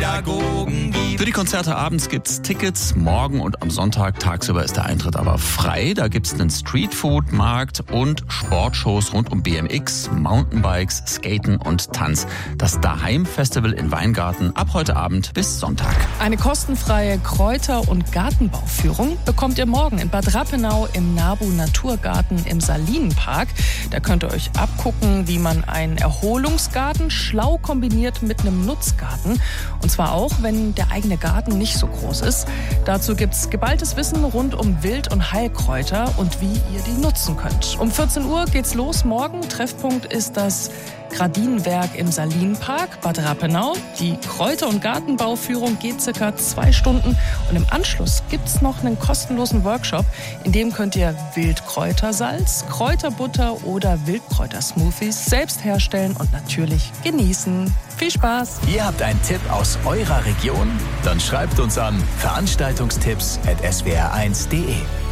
Pädagogen gibt. Für die Konzerte abends gibt's Tickets, morgen und am Sonntag tagsüber ist der Eintritt aber frei. Da gibt's einen Streetfood-Markt und Sportshows rund um BMX, Mountainbikes, Skaten und Tanz. Das Daheim-Festival in Weingarten ab heute Abend bis Sonntag. Eine kostenfreie Kräuter- und Gartenbauführung bekommt ihr morgen in Bad Rappenau im NABU Naturgarten im Salinenpark. Da könnt ihr euch abgucken, wie man einen Erholungsgarten schlau kombiniert mit einem Nutzgarten. Und zwar auch, wenn der eigene Garten nicht so groß ist. Dazu gibt's geballtes Wissen rund um Wild- und Heilkräuter und wie ihr die nutzen könnt. Um 14 Uhr geht's los morgen. Treffpunkt ist das Gradinenwerk im Salinenpark, Bad Rappenau. Die Kräuter- und Gartenbauführung geht circa 2 Stunden und im Anschluss gibt's noch einen kostenlosen Workshop, in dem könnt ihr Wildkräutersalz, Kräuterbutter oder Wildkräutersmoothies selbst herstellen und natürlich genießen. Viel Spaß! Ihr habt einen Tipp aus eurer Region? Dann schreibt uns an veranstaltungstipps@swr1.de.